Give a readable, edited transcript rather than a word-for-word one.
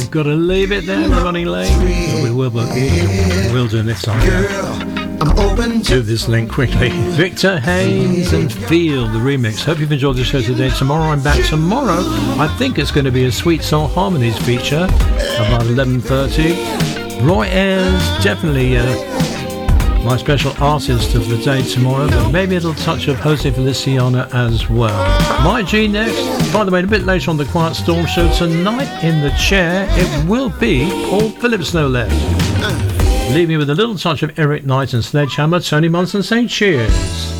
Got to leave it there, we're running late. But we will, we'll do next time. I'm open to Do this link quickly. Victor Haynes and Feel, the remix. Hope you've enjoyed the show today. Tomorrow I'm back. Tomorrow I think it's going to be a Sweet Soul Harmonies feature about 11:30. Roy Ayers, definitely my special artist of the day tomorrow, but maybe a little touch of Jose Feliciano as well. My G next. By the way, a bit later on the Quiet Storm show tonight in the chair, it will be Paul Phillips, no less. Leave me with a little touch of Eric Knight and Sledgehammer. Tony Munson saying cheers.